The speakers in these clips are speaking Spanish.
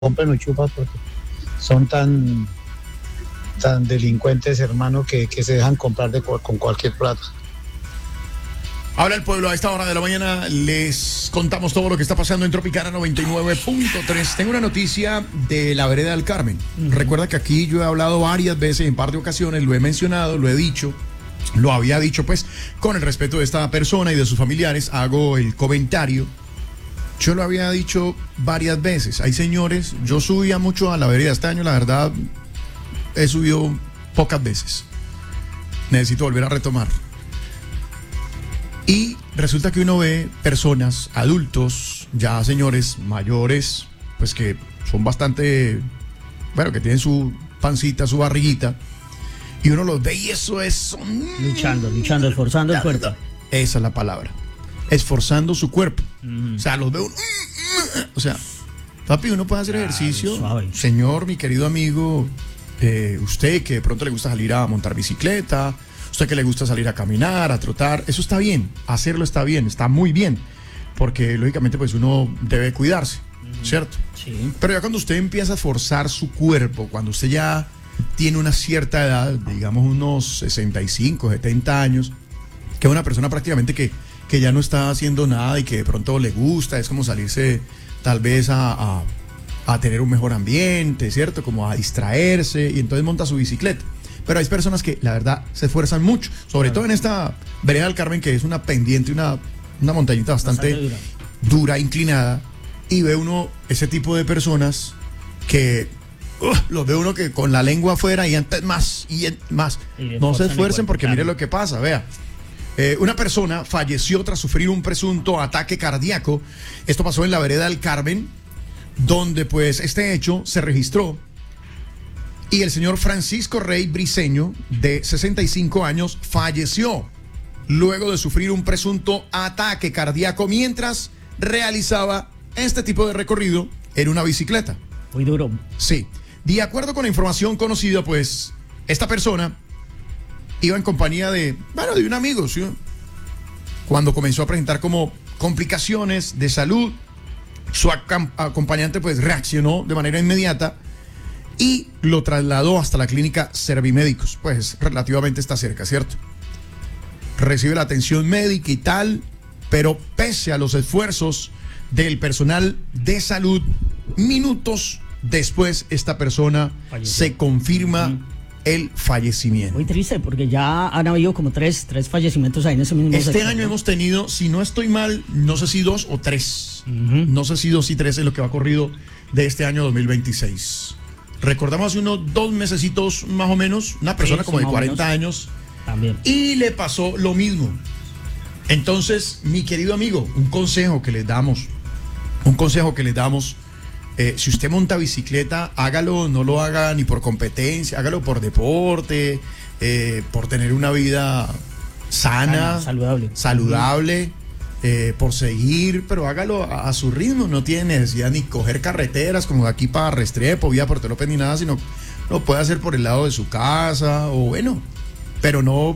compren o chupas porque son tan delincuentes, hermano, que se dejan comprar con cualquier plata. Habla el pueblo a esta hora de la mañana. Les contamos todo lo que está pasando en Tropicana 99.3. Tengo una noticia de la vereda del Carmen. Recuerda que aquí yo he hablado varias veces, en par de ocasiones, lo he mencionado, lo he dicho, lo había dicho, pues, con el respeto de esta persona y de sus familiares, hago el comentario. Yo lo había dicho varias veces. Hay señores, yo subía mucho a la vereda este año, la verdad, he subido pocas veces. Necesito volver a retomar. Y resulta que uno ve personas, adultos, ya señores mayores, pues que son bastante, bueno, que tienen su pancita, su barriguita, y uno los ve y eso es... Luchando, esforzando el cuerpo. Esa es la palabra. Esforzando su cuerpo. O sea, los veo... O sea, papi, uno puede hacer ejercicio. Suave. Señor, mi querido amigo, usted que de pronto le gusta salir a montar bicicleta, usted que le gusta salir a caminar, a trotar, eso está bien, hacerlo está bien, está muy bien, porque lógicamente pues uno debe cuidarse, ¿cierto? Sí. Pero ya cuando usted empieza a esforzar su cuerpo, cuando usted ya tiene una cierta edad, digamos unos 65, 70 años, que es una persona prácticamente que ya no está haciendo nada y que de pronto le gusta, es como salirse tal vez a tener un mejor ambiente, ¿cierto? Como a distraerse, y entonces monta su bicicleta. Pero hay personas que la verdad se esfuerzan mucho, sobre todo en esta vereda del Carmen, que es una pendiente, una montañita bastante dura, inclinada, y ve uno ese tipo de personas que los ve uno que con la lengua afuera y antes más y más. No se esfuercen porque mire lo que pasa, vea. Una persona falleció tras sufrir un presunto ataque cardíaco. Esto pasó en la vereda del Carmen, donde pues este hecho se registró. Y el señor Francisco Rey Briceño, de 65 años, falleció luego de sufrir un presunto ataque cardíaco mientras realizaba este tipo de recorrido en una bicicleta. Muy duro. Sí. De acuerdo con la información conocida, pues, esta persona iba en compañía de un amigo, ¿sí? Cuando comenzó a presentar como complicaciones de salud, su acompañante, pues, reaccionó de manera inmediata y lo trasladó hasta la clínica Servimédicos, pues relativamente está cerca, ¿cierto? Recibe la atención médica y tal, pero pese a los esfuerzos del personal de salud, minutos después esta persona se confirma el fallecimiento. Muy triste porque ya han habido como tres fallecimientos ahí en ese mismo sector. Este año hemos tenido, si no estoy mal, no sé si 2 o 3. No sé si 2 y 3 es lo que va corrido de este año 2026. Recordamos hace unos 2 mesecitos más o menos, una persona como de 40 años también. Y le pasó lo mismo. Entonces, mi querido amigo, un consejo que les damos, si usted monta bicicleta, hágalo, no lo haga ni por competencia, hágalo por deporte, por tener una vida sana, saludable. Por seguir, pero hágalo a su ritmo. No tiene necesidad ni coger carreteras como de aquí para Restrepo, Vía Puerto López ni nada, sino lo puede hacer por el lado de su casa, o bueno, pero no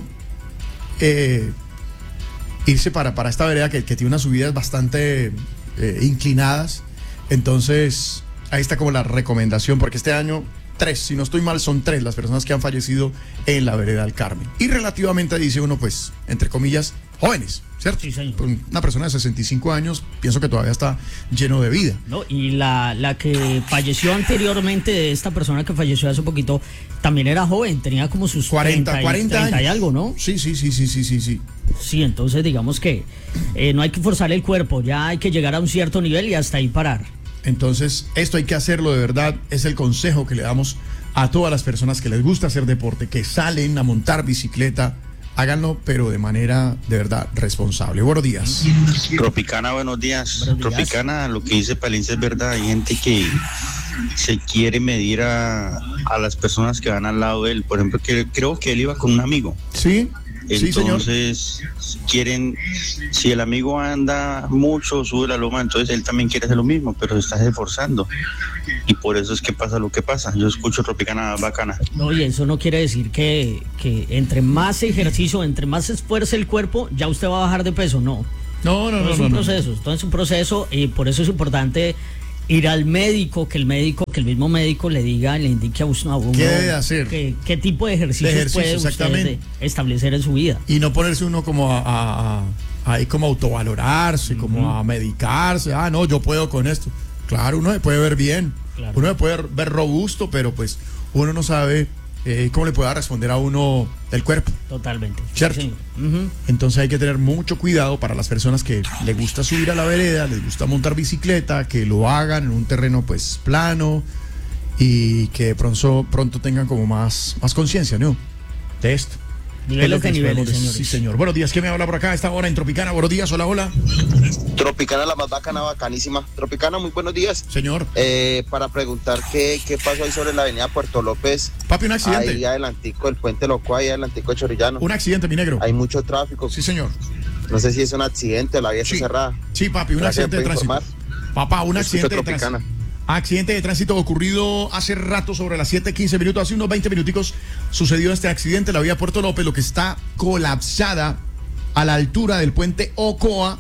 irse para esta vereda que tiene unas subidas bastante inclinadas. Entonces ahí está como la recomendación, porque este año 3, si no estoy mal, son 3 las personas que han fallecido en la vereda del Carmen. Y relativamente, dice uno, pues, entre comillas, jóvenes, ¿cierto? Sí, señor. Una persona de 65 años, pienso que todavía está lleno de vida. No, y la que falleció anteriormente, de esta persona que falleció hace poquito, también era joven, tenía como sus 40 años. Y algo, ¿no? Sí. Sí, entonces digamos que no hay que forzar el cuerpo, ya hay que llegar a un cierto nivel y hasta ahí parar. Entonces, esto hay que hacerlo de verdad, es el consejo que le damos a todas las personas que les gusta hacer deporte, que salen a montar bicicleta, háganlo, pero de manera de verdad responsable. Buenos días. Tropicana, buenos días. Tropicana, lo que dice Palincia es verdad, hay gente que se quiere medir a las personas que van al lado de él. Por ejemplo, creo que él iba con un amigo. Sí. Entonces, quieren, si el amigo anda mucho, sube la loma, entonces él también quiere hacer lo mismo, pero se está esforzando. Y por eso es que pasa lo que pasa. Yo escucho Tropicana bacana. No, y eso no quiere decir que entre más ejercicio, entre más se esfuerce el cuerpo, ya usted va a bajar de peso, no. No. Todo es un proceso, y por eso es importante ir al médico, que el mismo médico le diga, le indique a uno ¿qué debe hacer? qué tipo de ejercicios puede usted establecer en su vida. Y no ponerse uno como ahí como autovalorarse, como a medicarse. No, yo puedo con esto. Claro, uno se puede ver bien, uno se puede ver robusto, pero pues uno no sabe cómo le pueda responder a uno el cuerpo. Totalmente. ¿Cierto? Sí, Entonces hay que tener mucho cuidado para las personas que les gusta subir a la vereda, les gusta montar bicicleta, que lo hagan en un terreno pues plano y que pronto tengan como más conciencia, ¿no? De esto. Niveles de niveles, señores. Sí, señor. Buenos días, ¿quién me habla por acá a esta hora en Tropicana? Buenos días, hola. Tropicana, la más bacana, bacanísima. Tropicana, muy buenos días. Señor. Para preguntar qué pasó ahí sobre la avenida Puerto López. Papi, un accidente. Ahí adelantico del Puente Loco, ahí adelantico de Chorrillano. Un accidente, mi negro. Hay mucho tráfico. Sí, señor. No sé si es un accidente, la vía está cerrada. Sí, papi, un accidente de tránsito. Papá, un accidente de tránsito. Accidente de tránsito ocurrido hace rato sobre las 7:15 minutos, hace unos 20 minuticos sucedió este accidente en la vía Puerto López, lo que está colapsada a la altura del puente Ocoa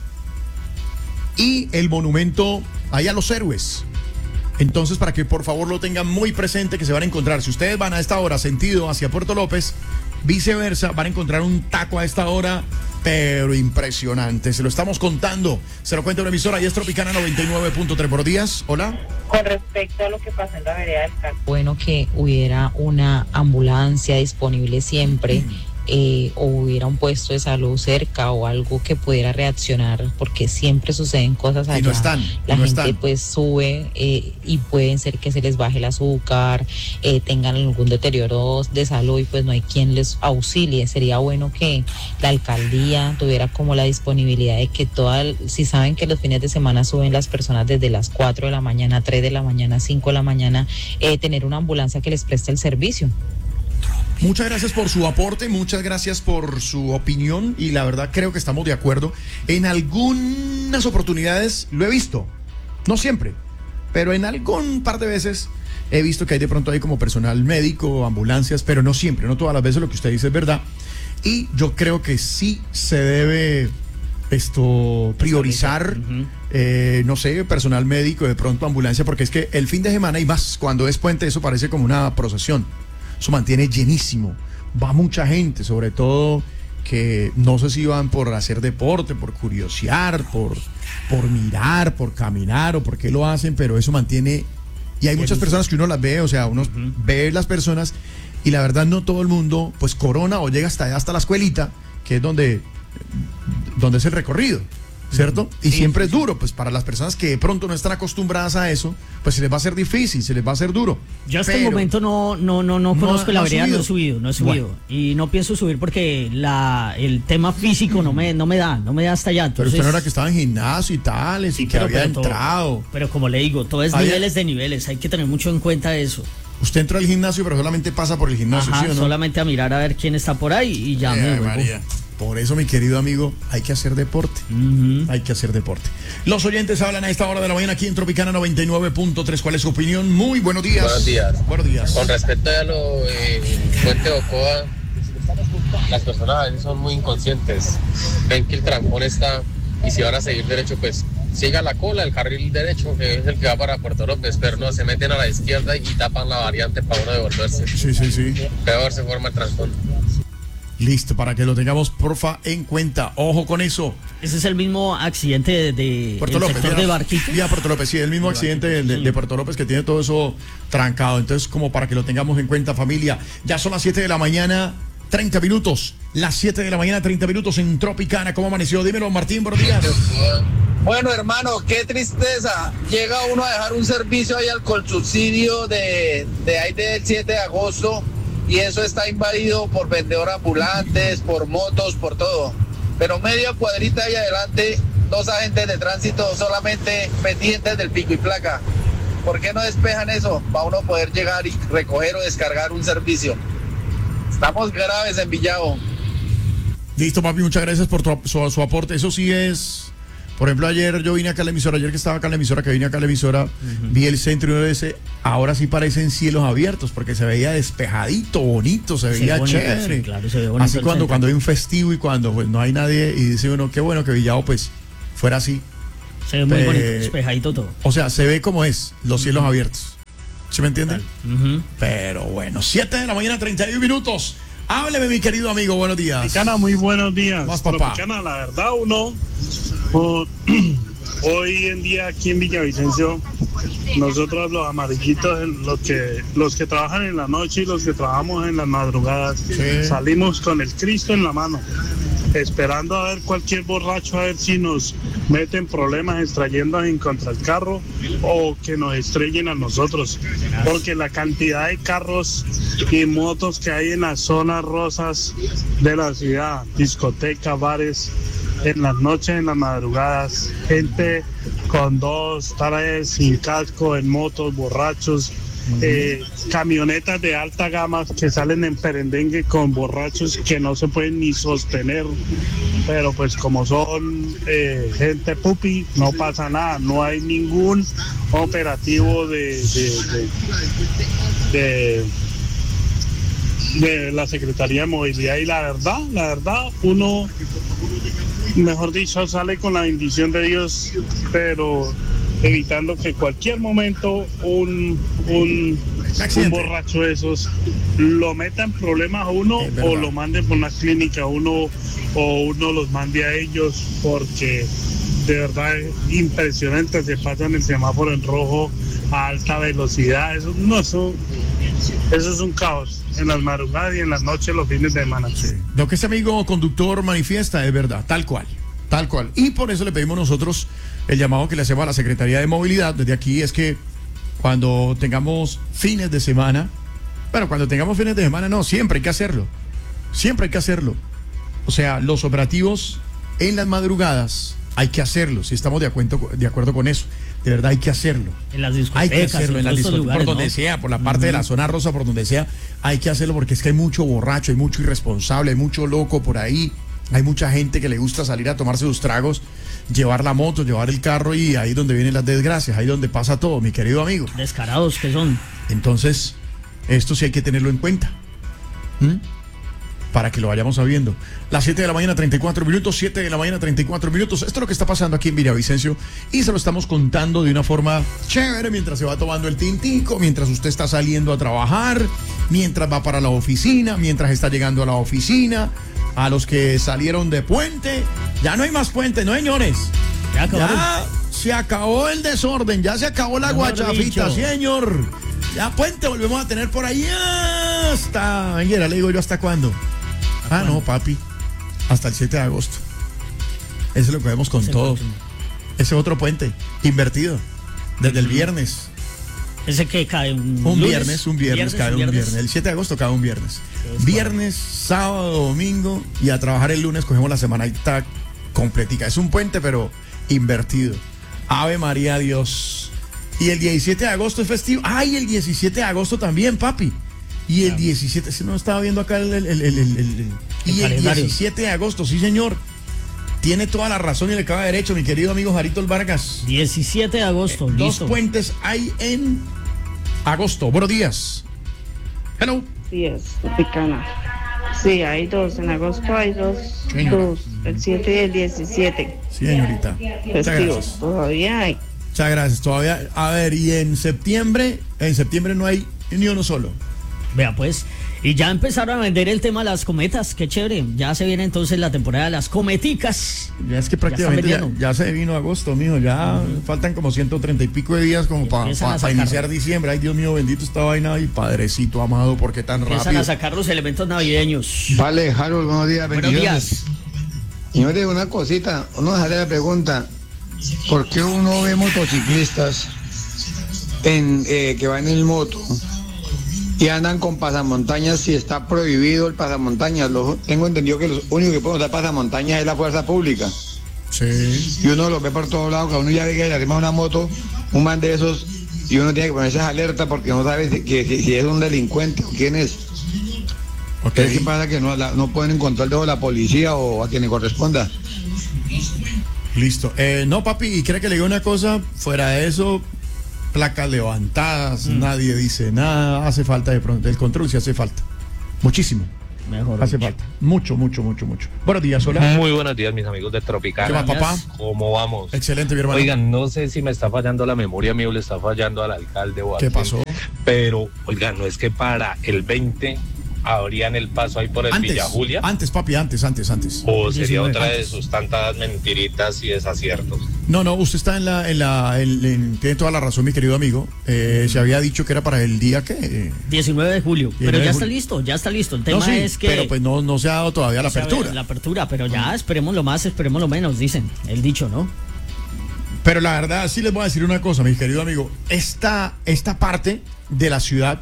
y el monumento ahí a los héroes. Entonces, para que por favor lo tengan muy presente, que se van a encontrar, si ustedes van a esta hora sentido hacia Puerto López, viceversa, van a encontrar un taco a esta hora, pero impresionante. Se lo estamos contando. Se lo cuenta una emisora y es Tropicana 99.3. Buenos días. Hola. Con respecto a lo que pasa en la vereda del Carmen. Bueno, que hubiera una ambulancia disponible siempre. O hubiera un puesto de salud cerca o algo que pudiera reaccionar, porque siempre suceden cosas allá. Y no están. La gente pues sube y pueden ser que se les baje el azúcar, tengan algún deterioro de salud y pues no hay quien les auxilie. Sería bueno que la alcaldía tuviera como la disponibilidad de que si saben que los fines de semana suben las personas desde las 4 de la mañana, 3 de la mañana, 5 de la mañana, tener una ambulancia que les preste el servicio. Muchas gracias por su aporte, muchas gracias por su opinión y la verdad creo que estamos de acuerdo. En algunas oportunidades lo he visto, no siempre, pero en algún par de veces he visto que hay de pronto hay como personal médico, ambulancias, pero no siempre, no todas las veces lo que usted dice es verdad. Y yo creo que sí se debe priorizar, no sé, personal médico, de pronto ambulancia, porque es que el fin de semana y más cuando es puente eso parece como una procesión. Eso mantiene llenísimo, va mucha gente, sobre todo que no sé si van por hacer deporte, por curiosear, por mirar, por caminar o por qué lo hacen, pero eso mantiene, y hay muchas personas que uno las ve, o sea, uno ve las personas y la verdad no todo el mundo pues corona o llega hasta la escuelita, que es donde es el recorrido, ¿cierto? Y siempre es duro, pues para las personas que de pronto no están acostumbradas a eso, pues se les va a hacer difícil, se les va a hacer duro. Yo hasta el momento no conozco la vereda, no he subido. Bueno. Y no pienso subir porque el tema físico no me da hasta allá. Entonces, pero usted no era que estaba en gimnasio y tales, y que había entrado. Pero como le digo, todo es niveles de niveles, hay que tener mucho en cuenta eso. Usted entra al gimnasio, pero solamente pasa por el gimnasio, ¿sí o no? Solamente a mirar a ver quién está por ahí y ya me vuelvo. María. Por eso, mi querido amigo, hay que hacer deporte. Hay que hacer deporte. Los oyentes hablan a esta hora de la mañana aquí en Tropicana 99.3. ¿Cuál es su opinión? Muy buenos días. Buenos días. Con respecto a lo Puente Ocoa, las personas a veces son muy inconscientes. Ven que el trancón está y si van a seguir derecho, pues siga la cola, el carril derecho, que es el que va para Puerto López, pero no, se meten a la izquierda y tapan la variante para uno devolverse. Sí. Peor se forma el trancón. Listo, para que lo tengamos, porfa, en cuenta. Ojo con eso. Ese es el mismo accidente de Puerto López, sector de Barquito. Vía Puerto López, sí, el mismo accidente de Puerto López que tiene todo eso trancado. Entonces, como para que lo tengamos en cuenta, familia. Ya son las 7 de la mañana, 30 minutos. Las 7 de la mañana, 30 minutos en Tropicana. ¿Cómo amaneció? Dímelo, Martín, buenos días. Bueno, hermano, qué tristeza. Llega uno a dejar un servicio ahí al Colsubsidio de ahí del 7 de agosto y eso está invadido por vendedores ambulantes, por motos, por todo. Pero media cuadrita ahí adelante, 2 agentes de tránsito solamente pendientes del pico y placa. ¿Por qué no despejan eso? Para uno poder llegar y recoger o descargar un servicio. Estamos graves en Villavo. Listo, papi, muchas gracias por su aporte. Eso sí es... Por ejemplo, ayer yo vine acá a la emisora, vi el centro ese, ahora sí parecen cielos abiertos, porque se veía despejadito, bonito, se veía bonito, chévere. Sí, claro, se ve bonito. Así cuando hay un festivo y cuando pues no hay nadie y dice uno, qué bueno que Villavo pues fuera así. Se ve muy bonito, despejadito todo. O sea, se ve como es, los cielos abiertos. ¿Sí me entiende? Uh-huh. Pero bueno, 7 de la mañana, 31 minutos. Hábleme, mi querido amigo, buenos días. Tropicana, muy buenos días. Más, papá. Tropicana, la verdad, hoy en día aquí en Villavicencio, nosotros los amarillitos, los que trabajan en la noche y los que trabajamos en las madrugadas, salimos con el Cristo en la mano, esperando a ver cualquier borracho, a ver si nos meten problemas extrayendo en contra el carro o que nos estrellen a nosotros, porque la cantidad de carros y motos que hay en las zonas rosas de la ciudad, discotecas, bares, en las noches, en las madrugadas, gente con 2, 3, sin casco, en motos, borrachos, camionetas de alta gama que salen en perendengue con borrachos que no se pueden ni sostener, pero pues como son gente pupi, no pasa nada, no hay ningún operativo de la Secretaría de Movilidad, y la verdad, uno, mejor dicho, sale con la bendición de Dios, pero evitando que cualquier momento un borracho de esos lo meta en problemas a uno o lo manden por una clínica a uno o uno los mande a ellos, porque de verdad es impresionante, se pasan el semáforo en rojo a alta velocidad, eso es un caos en las madrugadas y en las noches, los fines de semana. Sí. Lo que ese amigo conductor manifiesta es verdad, tal cual. Y por eso le pedimos nosotros el llamado que le hacemos a la Secretaría de Movilidad desde aquí, es que cuando tengamos fines de semana, siempre hay que hacerlo. O sea, los operativos en las madrugadas hay que hacerlo, si estamos de acuerdo con eso. De verdad hay que hacerlo. En las discotecas, hay que hacerlo en las discotecas, lugares, por donde ¿no? sea, por la parte de la zona rosa, por donde sea, hay que hacerlo, porque es que hay mucho borracho, hay mucho irresponsable, hay mucho loco por ahí, hay mucha gente que le gusta salir a tomarse sus tragos, llevar la moto, llevar el carro, y ahí es donde vienen las desgracias, ahí es donde pasa todo, mi querido amigo. Descarados que son. Entonces, esto sí hay que tenerlo en cuenta. Para que lo vayamos sabiendo. Las 7 de la mañana, 34 minutos, 7 de la mañana, 34 minutos. Esto es lo que está pasando aquí en Villavicencio y se lo estamos contando de una forma chévere mientras se va tomando el tintico, mientras usted está saliendo a trabajar, mientras va para la oficina, mientras está llegando a la oficina. A los que salieron de puente, ya no hay más puente, ¿no, señores? Ya se acabó el desorden, ya se acabó la guachafita, señor. Ya puente volvemos a tener por ahí hasta... Ayer le digo yo, ¿hasta cuándo? No, papi, hasta el 7 de agosto. Eso es lo que vemos con todo. Ese otro puente, invertido, desde el viernes. Ese que cae un viernes, cae un viernes. El 7 de agosto cae un viernes. Viernes, sábado, domingo, y a trabajar el lunes cogemos la semanita completica. Es un puente, pero invertido. Ave María, Dios. Y el 17 de agosto es festivo. Y el 17 de agosto también, papi. Y el 17, si no estaba viendo acá y el 17 de agosto, sí, señor. Tiene toda la razón y le acaba derecho, mi querido amigo Jarito Vargas. 17 de agosto, Dos puentes hay en agosto. Buenos días. Hello. Sí, es Tropicana. Sí, hay dos. En agosto hay dos. El 7 y el 17. Sí, señorita. Festivos. Todavía hay. Muchas gracias. Todavía. A ver, y en septiembre no hay ni uno solo. Vea pues, y ya empezaron a vender el tema de las cometas, qué chévere. Ya se viene entonces la temporada de las cometicas. Ya es que prácticamente ya se vino agosto, mijo. Ya faltan como 130 y pico de días como para iniciar diciembre. Ay, Dios mío, bendito esta vaina. Y padrecito amado, ¿por qué tan rápido? Empiezan a sacar los elementos navideños. Vale, Harold, buenos días. Buenos días. Señores, una cosita, uno sale la pregunta, ¿por qué uno ve motociclistas que van en moto y andan con pasamontañas si está prohibido el pasamontañas? Tengo entendido que los únicos que pueden usar pasamontañas es la fuerza pública. Sí. Y uno lo ve por todos lados, que uno ya ve que le arrima una moto, un man de esos, y uno tiene que ponerse alerta porque no sabe si es un delincuente o quién es. Okay. ¿Qué pasa? Que no pueden encontrar de la policía o a quien le corresponda. Listo. No, papi, y cree que le digo una cosa, fuera de eso, placas levantadas, nadie dice nada, hace falta de pronto, el control sí hace falta, muchísimo. Mejor Hace dicho. falta. Mucho. Buenos días, hola. Muy buenos días, mis amigos de Tropicana. ¿Qué más, papá? ¿Cómo vamos? Excelente, mi hermano. Oigan, no sé si me está fallando la memoria mía o le está fallando al alcalde o a ¿Qué quién, pasó? pero, oigan, no es que para el 20 abrían el paso ahí por el Villa Julia. Antes, papi, antes. O sería 19, otra de antes. sus tantas mentiritas y desaciertos. No, usted está tiene toda la razón, mi querido amigo. Se había dicho que era para el día, ¿qué? 19 de julio. 19 Pero de ya julio. está listo. El tema No, sí, es que... pero pues no se ha dado todavía la se abre apertura. La apertura, pero ya esperemos lo más, esperemos lo menos, dicen. El dicho, ¿no? Pero la verdad, sí les voy a decir una cosa, mi querido amigo. Esta parte de la ciudad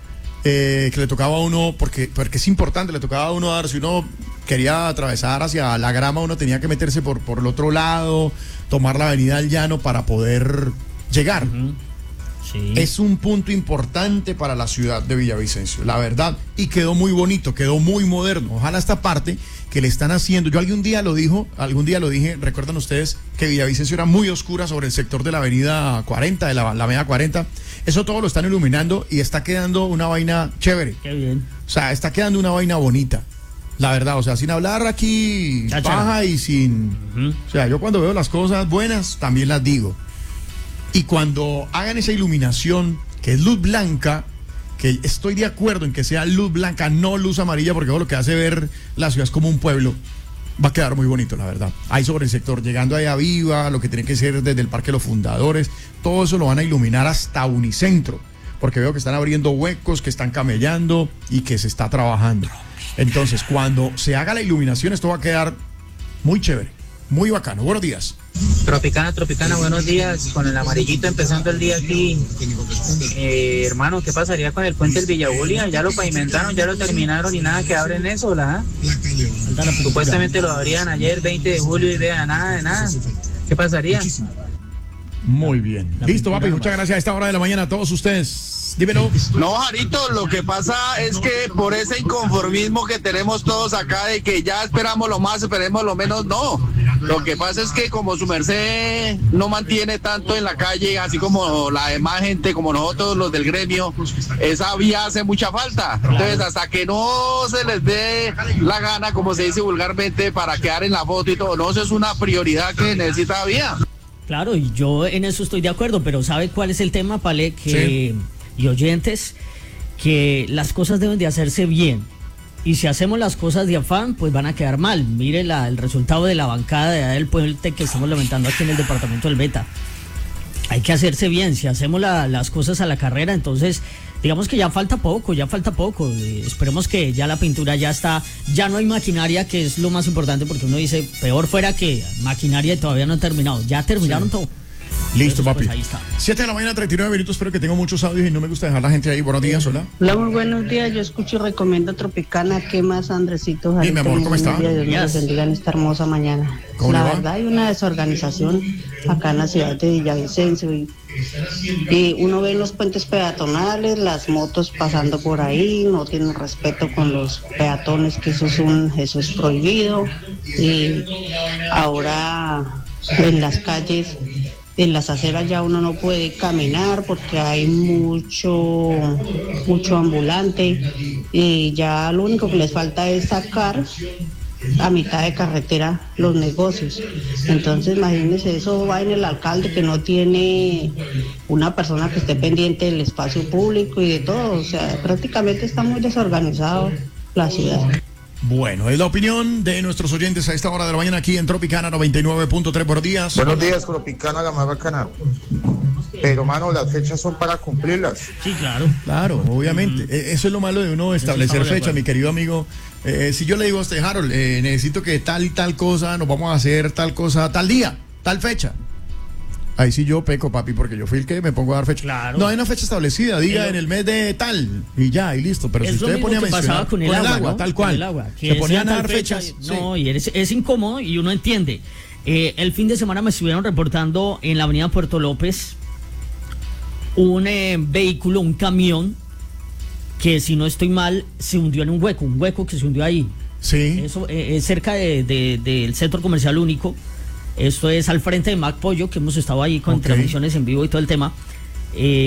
que le tocaba a uno, porque es importante, le tocaba a uno dar, si uno quería atravesar hacia la Grama, uno tenía que meterse por el otro lado, tomar la avenida del Llano para poder llegar. Sí. Es un punto importante para la ciudad de Villavicencio, la verdad, y quedó muy bonito, quedó muy moderno. Ojalá esta parte que le están haciendo, yo algún día lo dije, recuerdan ustedes que Villavicencio era muy oscura sobre el sector de la avenida 40, de la avenida 40, eso todo lo están iluminando y está quedando una vaina chévere. Qué bien. O sea, está quedando una vaina bonita, la verdad, o sea, sin hablar aquí baja y sin... O sea, yo cuando veo las cosas buenas, también las digo. Y cuando hagan esa iluminación, que es luz blanca, que estoy de acuerdo en que sea luz blanca, no luz amarilla, porque eso lo que hace ver la ciudad es como un pueblo, va a quedar muy bonito, la verdad. Ahí sobre el sector, llegando ahí a Viva, lo que tiene que ser desde el Parque de los Fundadores, todo eso lo van a iluminar hasta Unicentro, porque veo que están abriendo huecos, que están camellando y que se está trabajando. Entonces, cuando se haga la iluminación, esto va a quedar muy chévere, muy bacano. Buenos días. Tropicana, buenos días. Con el amarillito empezando el día aquí. Hermano, ¿qué pasaría con el puente del Villa Julia? Ya lo pavimentaron, ya lo terminaron y nada que abren eso, ¿la? Supuestamente lo abrían ayer, 20 de julio, y vean, nada de nada. ¿Qué pasaría? Muy bien. Listo, papi, muchas gracias a esta hora de la mañana a todos ustedes. Dímelo. No, Jarito, lo que pasa es que por ese inconformismo que tenemos todos acá de que ya esperamos lo más, esperemos lo menos, no. Lo que pasa es que como su merced no mantiene tanto en la calle, así como la demás gente, como nosotros los del gremio, esa vía hace mucha falta. Entonces, hasta que no se les dé la gana, como se dice vulgarmente, para quedar en la foto y todo, no, eso es una prioridad que necesita la vía. Claro, y yo en eso estoy de acuerdo, pero ¿sabe cuál es el tema, Pale? Que... Sí. Y oyentes, que las cosas deben de hacerse bien, y si hacemos las cosas de afán, pues van a quedar mal. Mire el resultado de la bancada del puente que estamos lamentando aquí en el departamento del Beta. Hay que hacerse bien. Si hacemos las cosas a la carrera, entonces digamos que ya falta poco. Esperemos que ya la pintura ya está, ya no hay maquinaria, que es lo más importante, porque uno dice, peor fuera que maquinaria y todavía no han terminado. Ya terminaron todo. Listo, papi. Pues ahí está. 7 de la mañana, 39 minutos. Espero que tengo muchos audios y no me gusta dejar la gente ahí. Buenos días, hola. Hola, muy buenos días. Yo escucho y recomiendo Tropicana. ¿Qué más, Andresito? Dime, amor, ¿cómo está? Dios nos bendiga en esta hermosa mañana. La verdad, hay una desorganización acá en la ciudad de Villavicencio. Y uno ve los puentes peatonales, las motos pasando por ahí, no tienen respeto con los peatones, que eso es prohibido. Y ahora en las calles, en las aceras, ya uno no puede caminar porque hay mucho ambulante, y ya lo único que les falta es sacar a mitad de carretera los negocios. Entonces imagínense, eso va en el alcalde, que no tiene una persona que esté pendiente del espacio público y de todo. O sea, prácticamente está muy desorganizado la ciudad. Bueno, es la opinión de nuestros oyentes a esta hora de la mañana aquí en Tropicana 99.3 por días. Buenos días, Tropicana, la más bacana. Pero, mano, las fechas son para cumplirlas. Sí, claro. Claro, obviamente. Eso es lo malo de uno establecer fecha, mi querido amigo. Si yo le digo a usted, Harold, necesito que tal y tal cosa, nos vamos a hacer tal cosa, tal día, tal fecha. Ahí sí yo peco, papi, porque yo fui el que me pongo a dar fecha. Claro. No hay una fecha establecida, diga en el mes de tal, y ya, y listo. Pero si usted ponía a mencionar con el agua, ¿no? tal cual, el agua, se ponían a dar fechas. No, y es incómodo y uno entiende. El fin de semana me estuvieron reportando en la avenida Puerto López un vehículo, un camión, que si no estoy mal, se hundió en un hueco que se hundió ahí. Sí. Eso es cerca del Centro Comercial Único. Esto es al frente de Mac Pollo, que hemos estado ahí con transmisiones en vivo y todo el tema.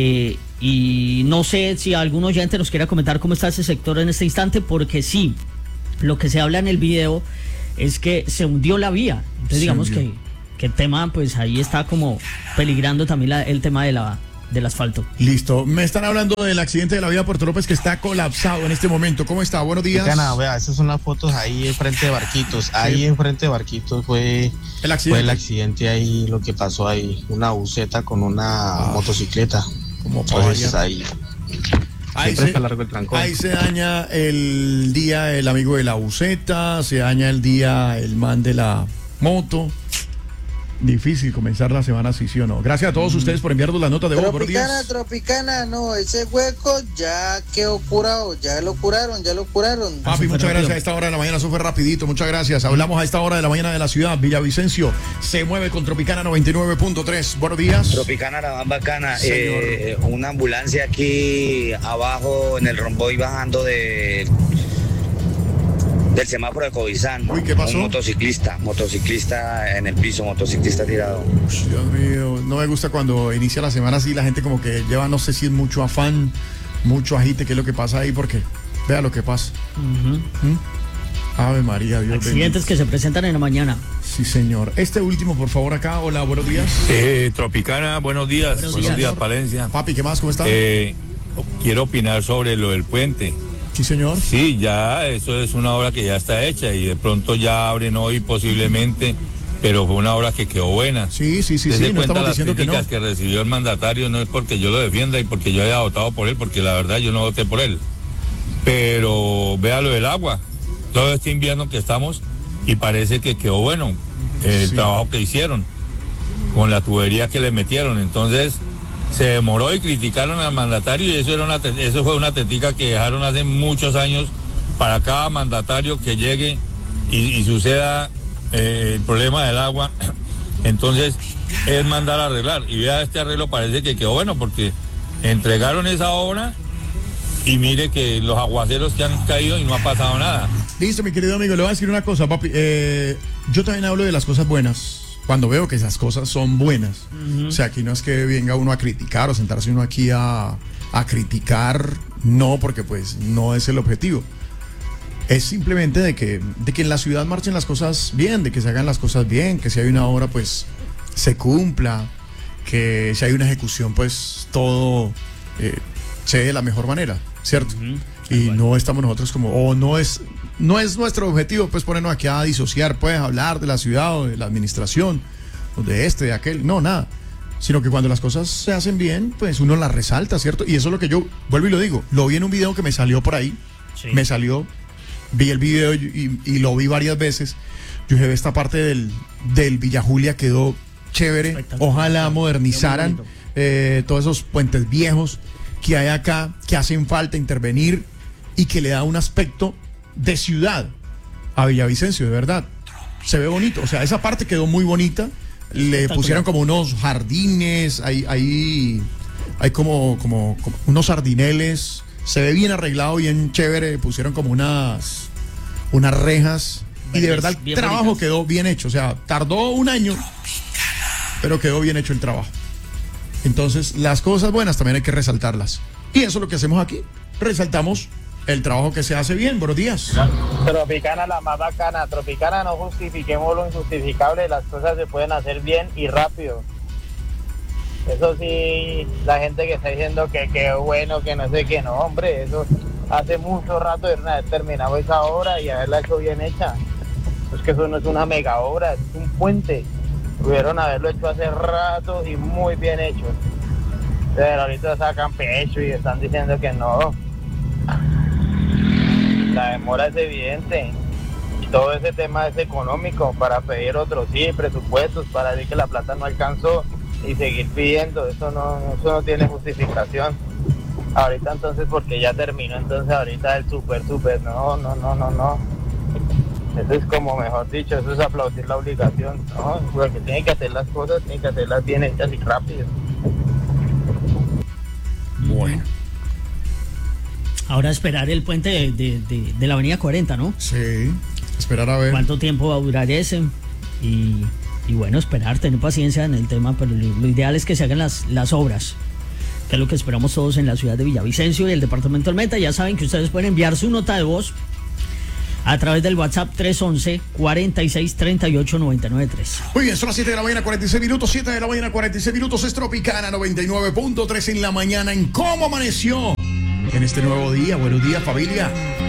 Y no sé si algún oyente nos quiera comentar cómo está ese sector en este instante, porque sí, lo que se habla en el video es que se hundió la vía. Entonces digamos que el tema, pues ahí está como peligrando también el tema del asfalto. Listo. Me están hablando del accidente de la vía Puerto López que está colapsado en este momento. ¿Cómo está? Buenos días. Vea, esas son las fotos ahí enfrente de Barquitos. Ahí enfrente de Barquitos fue el accidente ahí, lo que pasó ahí. Una buseta con una motocicleta. Entonces ahí está largo el trancón. Ahí se daña el día el amigo de la buseta, se daña el día el man de la moto. Difícil comenzar la semana así, ¿sí o no? Gracias a todos ustedes por enviarnos las notas de voz. Tropicana, no, ese hueco ya quedó curado, ya lo curaron. Papi, muchas gracias a esta hora de la mañana, eso fue rapidito, muchas gracias. Hablamos a esta hora de la mañana de la ciudad. Villavicencio se mueve con Tropicana 99.3. Buenos días. Tropicana, la más bacana. Una ambulancia aquí abajo en el Romboy bajando del semáforo de Covizán. Uy, ¿qué pasó? Un motociclista en el piso, motociclista tirado. Dios mío, no me gusta cuando inicia la semana así, la gente como que lleva, no sé si es mucho afán, mucho agite, qué es lo que pasa ahí, porque vea lo que pasa. Ave María, Dios accidentes bendito. Que se presentan en la mañana. Sí, señor. Este último, por favor, acá. Hola, buenos días. Tropicana, buenos días. Buenos días, Palencia. Papi, ¿qué más? ¿Cómo está? Quiero opinar sobre lo del puente. Sí, señor. Sí, ya eso es una obra que ya está hecha y de pronto ya abren hoy posiblemente, pero fue una obra que quedó buena. Sí, no estamos diciendo que no. Las críticas que recibió el mandatario no es porque yo lo defienda y porque yo haya votado por él, porque la verdad yo no voté por él. Pero vea lo del agua, todo este invierno que estamos y parece que quedó bueno el trabajo que hicieron con la tubería que le metieron, entonces se demoró y criticaron al mandatario y eso fue una tetica que dejaron hace muchos años para cada mandatario que llegue y suceda el problema del agua. Entonces es mandar a arreglar y vea, este arreglo parece que quedó bueno porque entregaron esa obra y mire que los aguaceros que han caído y no ha pasado nada. Listo, mi querido amigo, le voy a decir una cosa, papi. Yo también hablo de las cosas buenas cuando veo que esas cosas son buenas. O sea, aquí no es que venga uno a criticar o sentarse uno aquí a criticar, no, porque pues no es el objetivo. Es simplemente de que en la ciudad marchen las cosas bien, de que se hagan las cosas bien, que si hay una obra pues se cumpla, que si hay una ejecución pues todo se dé de la mejor manera, ¿cierto? Y no estamos nosotros como, no es nuestro objetivo pues ponernos aquí a disociar, pues hablar de la ciudad o de la administración o de de aquel, no, nada, sino que cuando las cosas se hacen bien pues uno las resalta, ¿cierto? Y eso es lo que yo vuelvo y lo digo, lo vi en un video que me salió por ahí, vi el video y lo vi varias veces. Yo dije, esta parte del Villa Julia quedó chévere, ojalá modernizaran todos esos puentes viejos que hay acá, que hacen falta intervenir y que le da un aspecto de ciudad a Villavicencio, de verdad. Se ve bonito, o sea, esa parte quedó muy bonita. Le pusieron como unos jardines, hay como unos jardineles. Se ve bien arreglado, bien chévere. Pusieron como unas rejas. Y de verdad el trabajo quedó bien hecho. O sea, tardó un año, pero quedó bien hecho el trabajo. Entonces, las cosas buenas también hay que resaltarlas. Y eso es lo que hacemos aquí. Resaltamos el trabajo que se hace bien. Buenos días. Tropicana, la más bacana. Tropicana, no justifiquemos lo injustificable. Las cosas se pueden hacer bien y rápido. Eso sí, la gente que está diciendo que bueno, que no sé qué, no, hombre, eso hace mucho rato de haber terminado esa obra y haberla hecho bien hecha. Es que eso no es una mega obra, es un puente. Pudieron haberlo hecho hace rato y muy bien hecho. Pero ahorita sacan pecho y están diciendo que no. La demora es evidente. Todo ese tema es económico para pedir otros presupuestos, para decir que la plata no alcanzó y seguir pidiendo. Eso no tiene justificación. Ahorita entonces, porque ya terminó, entonces ahorita el super, no. Eso es como, mejor dicho, eso es aplaudir la obligación, ¿no? Porque tienen que hacer las cosas, tienen que hacerlas bien hechas y rápido. Bueno. Ahora esperar el puente de la avenida 40, ¿no? Sí, esperar a ver. ¿Cuánto tiempo va a durar ese? Y bueno, esperar, tener paciencia en el tema, pero lo ideal es que se hagan las obras, que es lo que esperamos todos en la ciudad de Villavicencio y el departamento del Meta. Ya saben que ustedes pueden enviar su nota de voz a través del WhatsApp 311-4638-993. Muy bien, son las 7 de la mañana, 46 minutos. 7 de la mañana, 46 minutos. Es Tropicana 99.3 en la mañana. ¿En cómo amaneció en este nuevo día? Buenos días, familia.